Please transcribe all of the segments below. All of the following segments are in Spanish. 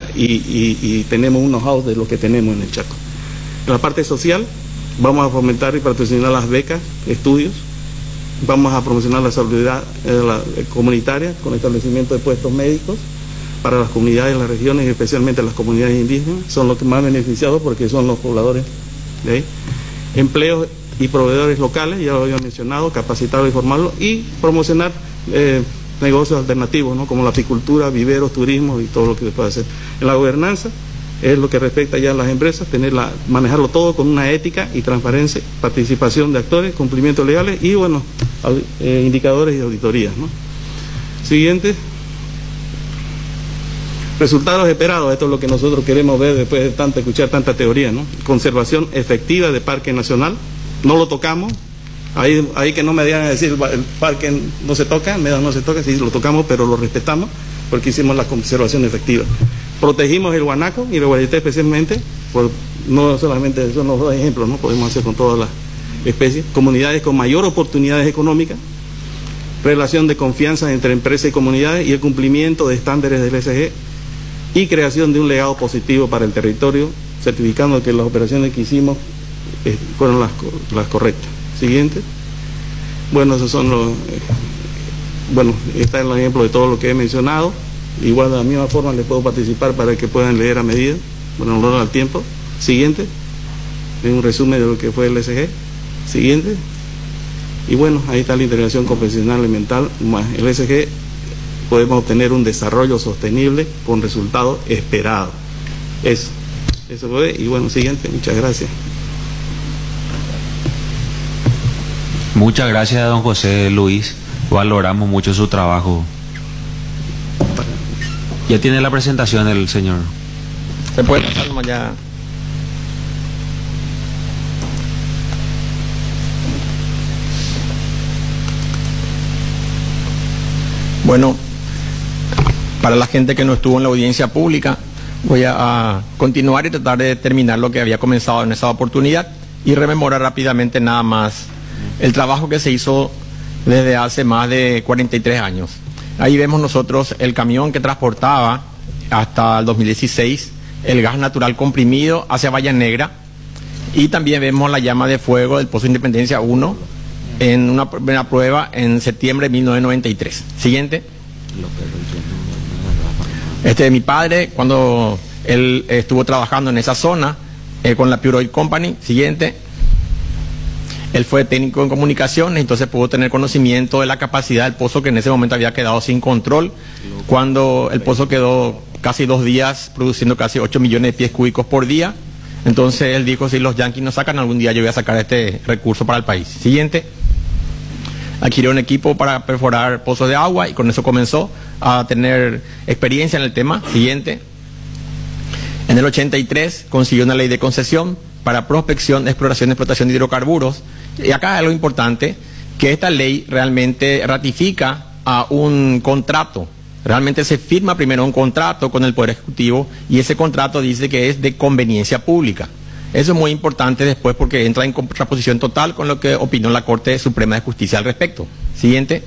y tenemos un know-how de lo que tenemos en el Chaco. En la parte social, vamos a fomentar y patrocinar las becas, estudios, vamos a promocionar la salubridad comunitaria con establecimiento de puestos médicos para las comunidades de las regiones y especialmente las comunidades indígenas, son los que más beneficiados porque son los pobladores de ahí. Empleos y proveedores locales, ya lo había mencionado, capacitarlos y formarlos, y promocionar negocios alternativos, ¿no? Como la apicultura, viveros, turismo y todo lo que se puede hacer. En la gobernanza es lo que respecta ya a las empresas, manejarlo todo con una ética y transparencia, participación de actores, cumplimientos legales y bueno, indicadores y auditorías, ¿no? Siguiente. Resultados esperados, esto es lo que nosotros queremos ver después de escuchar tanta teoría, ¿no? Conservación efectiva de Parque Nacional, no lo tocamos, ahí que no me digan a decir el parque no se toca, no se toca, sí lo tocamos, pero lo respetamos porque hicimos la conservación efectiva. Protegimos el guanaco y el guayete especialmente, no solamente son los dos ejemplos, ¿no? Podemos hacer con todas las especies. Comunidades con mayor oportunidades económicas, relación de confianza entre empresas y comunidades y el cumplimiento de estándares del ESG y creación de un legado positivo para el territorio, certificando que las operaciones que hicimos fueron las correctas. Siguiente. Bueno, esos son los... bueno, está el ejemplo de todo lo que he mencionado. Igual de la misma forma les puedo participar para que puedan leer a medida. Bueno, no al tiempo. Siguiente. Es un resumen de lo que fue el ESG. Siguiente. Y bueno, ahí está la integración profesional y mental más el ESG. Podemos obtener un desarrollo sostenible con resultados esperados. Eso fue. Y bueno, siguiente. Muchas gracias. Muchas gracias, don José Luis. Valoramos mucho su trabajo. Ya tiene la presentación el señor. Se puede pasar ya. Bueno, para la gente que no estuvo en la audiencia pública, voy a continuar y tratar de terminar lo que había comenzado en esa oportunidad y rememorar rápidamente nada más el trabajo que se hizo desde hace más de 43 años. Ahí vemos nosotros el camión que transportaba hasta el 2016 el gas natural comprimido hacia Bahía Negra, y también vemos la llama de fuego del Pozo Independencia 1 en una primera prueba en septiembre de 1993. Siguiente. Este es mi padre cuando él estuvo trabajando en esa zona con la Pure Oil Company. Siguiente. Él fue técnico en comunicaciones, entonces pudo tener conocimiento de la capacidad del pozo, que en ese momento había quedado sin control, cuando el pozo quedó casi 2 días produciendo casi 8 millones de pies cúbicos por día. Entonces él dijo, si los yanquis nos sacan, algún día yo voy a sacar este recurso para el país. Siguiente. Adquirió un equipo para perforar pozos de agua y con eso comenzó a tener experiencia en el tema. Siguiente. En el 83 consiguió una ley de concesión para prospección, exploración y explotación de hidrocarburos. Y acá es lo importante, que esta ley realmente ratifica a un contrato. Realmente se firma primero un contrato con el Poder Ejecutivo y ese contrato dice que es de conveniencia pública. Eso es muy importante después porque entra en contraposición total con lo que opinó la Corte Suprema de Justicia al respecto. Siguiente.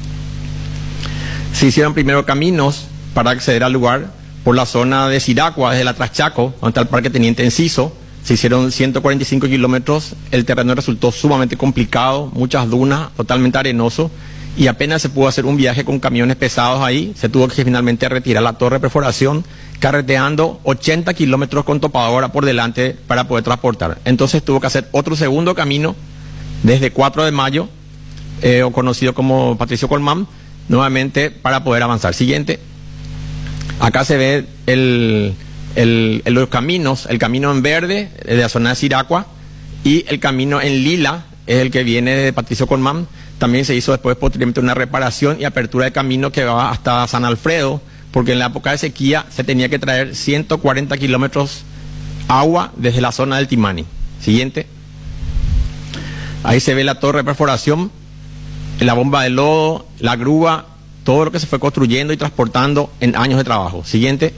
Se hicieron primero caminos para acceder al lugar por la zona de Siracua, desde la Traschaco, donde está el Parque Teniente Enciso. Se hicieron 145 kilómetros, el terreno resultó sumamente complicado, muchas dunas, totalmente arenoso, y apenas se pudo hacer un viaje con camiones pesados ahí. Se tuvo que finalmente retirar la torre de perforación, carreteando 80 kilómetros con topadora por delante para poder transportar. Entonces tuvo que hacer otro segundo camino desde 4 de mayo, o conocido como Patricio Colmán, nuevamente para poder avanzar. Siguiente. Acá se ve los caminos, el camino en verde de la zona de Siracua y el camino en lila es el que viene de Patricio Colmán. También se hizo después posteriormente una reparación y apertura de camino que va hasta San Alfredo, porque en la época de sequía se tenía que traer 140 kilómetros agua desde la zona del Timani. Siguiente. Ahí se ve la torre de perforación, la bomba de lodo, la grúa, todo lo que se fue construyendo y transportando en años de trabajo. Siguiente.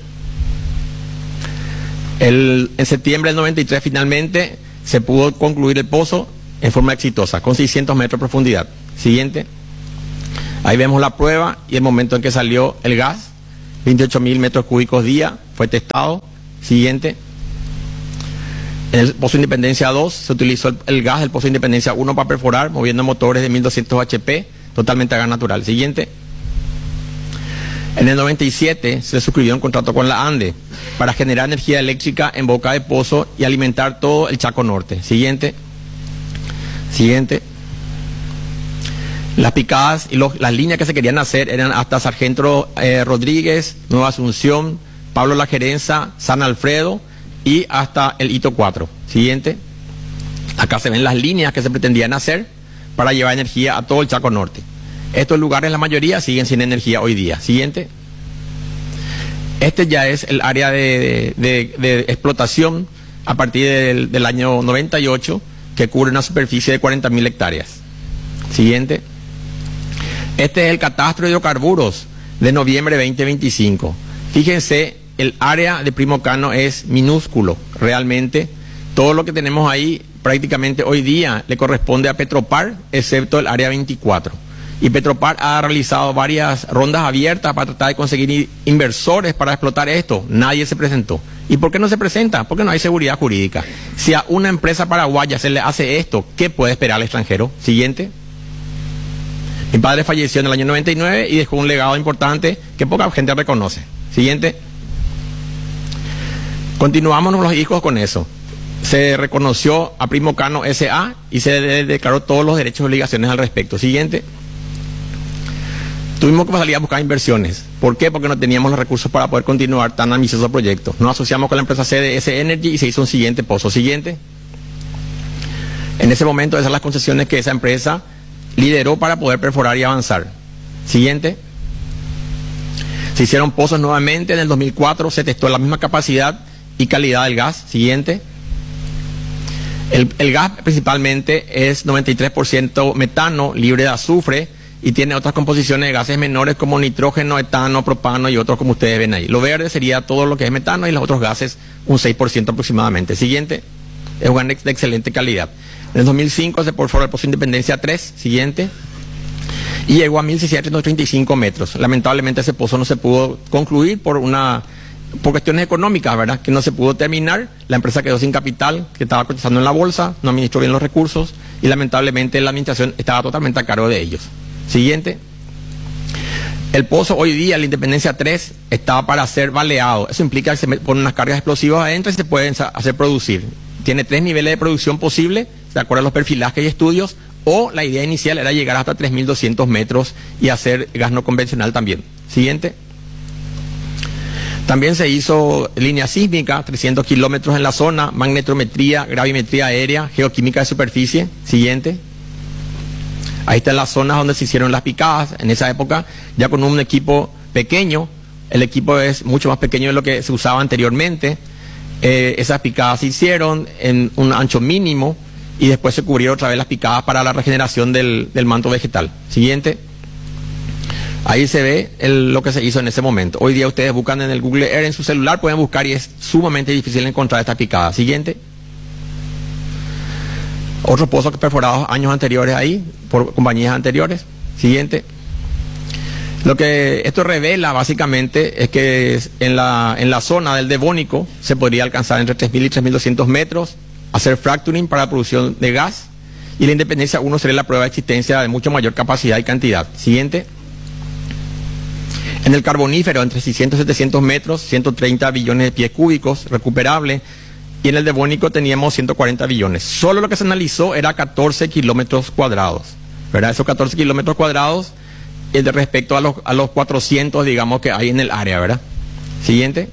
En septiembre del 93 finalmente se pudo concluir el pozo en forma exitosa, con 600 metros de profundidad. Siguiente. Ahí vemos la prueba y el momento en que salió el gas, 28.000 metros cúbicos día, fue testado. Siguiente. En el Pozo Independencia 2 se utilizó el gas del Pozo Independencia 1 para perforar, moviendo motores de 1200 HP, totalmente a gas natural. Siguiente. En el 97 se suscribió un contrato con la ANDE para generar energía eléctrica en Boca de Pozo y alimentar todo el Chaco Norte. Siguiente. Siguiente. Las picadas y las líneas que se querían hacer eran hasta Sargento Rodríguez, Nueva Asunción, Pablo La Gerenza, San Alfredo y hasta el Hito 4. Siguiente. Acá se ven las líneas que se pretendían hacer para llevar energía a todo el Chaco Norte. Estos lugares, la mayoría, siguen sin energía hoy día. Siguiente. Este ya es el área de explotación a partir del año 98, que cubre una superficie de 40.000 hectáreas. Siguiente. Este es el catastro de hidrocarburos de noviembre 2025. Fíjense, el área de Primocano es minúsculo, realmente. Todo lo que tenemos ahí prácticamente hoy día le corresponde a Petropar, excepto el área 24. Y Petropar ha realizado varias rondas abiertas para tratar de conseguir inversores para explotar esto. Nadie se presentó. ¿Y por qué no se presenta? Porque no hay seguridad jurídica. Si a una empresa paraguaya se le hace esto, ¿qué puede esperar al extranjero? Siguiente. Mi padre falleció en el año 99 y dejó un legado importante que poca gente reconoce. Siguiente. Continuamos los hijos con eso. Se reconoció a Primocano S.A. y se le declaró todos los derechos y obligaciones al respecto. Siguiente. Tuvimos que salir a buscar inversiones. ¿Por qué? Porque no teníamos los recursos para poder continuar tan ambicioso proyecto. Nos asociamos con la empresa CDS Energy y se hizo un siguiente pozo. Siguiente. En ese momento esas son las concesiones que esa empresa lideró para poder perforar y avanzar. Siguiente. Se hicieron pozos nuevamente. En el 2004 se testó la misma capacidad y calidad del gas. Siguiente. El gas principalmente es 93% metano, libre de azufre, y tiene otras composiciones de gases menores como nitrógeno, etano, propano y otros como ustedes ven ahí. Lo verde sería todo lo que es metano y los otros gases un 6% aproximadamente. Siguiente. Es un gas de excelente calidad. En el 2005 se perforó el Pozo Independencia 3. Siguiente. Y llegó a 1.635 metros. Lamentablemente ese pozo no se pudo concluir por cuestiones económicas, ¿verdad? Que no se pudo terminar. La empresa quedó sin capital, que estaba cotizando en la bolsa, no administró bien los recursos y lamentablemente la administración estaba totalmente a cargo de ellos. Siguiente. El pozo hoy día, la Independencia 3, estaba para ser baleado. Eso implica que se ponen unas cargas explosivas adentro y se pueden hacer producir. Tiene 3 niveles de producción posibles, de acuerdo a los perfilajes y estudios, o la idea inicial era llegar hasta 3.200 metros y hacer gas no convencional también. Siguiente. También se hizo línea sísmica, 300 kilómetros en la zona, magnetometría, gravimetría aérea, geoquímica de superficie. Siguiente. Ahí están las zonas donde se hicieron las picadas. En esa época, ya con un equipo pequeño, el equipo es mucho más pequeño de lo que se usaba anteriormente. Esas picadas se hicieron en un ancho mínimo y después se cubrieron otra vez las picadas para la regeneración del manto vegetal. Siguiente. Ahí se ve lo que se hizo en ese momento. Hoy día ustedes buscan en el Google Earth en su celular, pueden buscar y es sumamente difícil encontrar estas picadas. Siguiente. Otros pozos perforados años anteriores ahí, por compañías anteriores. Siguiente. Lo que esto revela básicamente es que en la zona del Devónico se podría alcanzar entre 3.000 y 3.200 metros, hacer fracturing para la producción de gas, y la Independencia 1 sería la prueba de existencia de mucho mayor capacidad y cantidad. Siguiente. En el Carbonífero, entre 600 y 700 metros, 130 billones de pies cúbicos, recuperable, y en el Devónico teníamos 140 billones. Solo lo que se analizó era 14 kilómetros cuadrados, ¿verdad? Esos 14 kilómetros cuadrados es de respecto a los 400, digamos, que hay en el área, ¿verdad? Siguiente.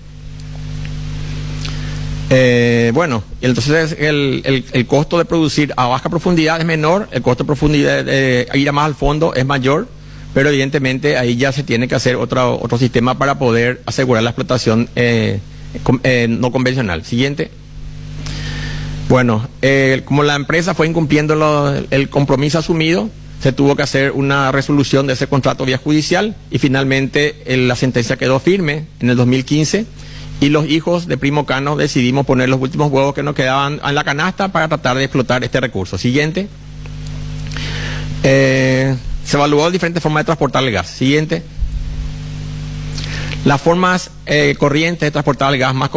Bueno, entonces el costo de producir a baja profundidad es menor, el costo de profundidad ir más al fondo es mayor, pero evidentemente ahí ya se tiene que hacer otro sistema para poder asegurar la explotación no convencional. Siguiente. Bueno, como la empresa fue incumpliendo el compromiso asumido, se tuvo que hacer una resolución de ese contrato vía judicial y finalmente la sentencia quedó firme en el 2015 y los hijos de Primocano decidimos poner los últimos huevos que nos quedaban en la canasta para tratar de explotar este recurso. Siguiente. Se evaluó diferentes formas de transportar el gas. Siguiente. Las formas corrientes de transportar el gas más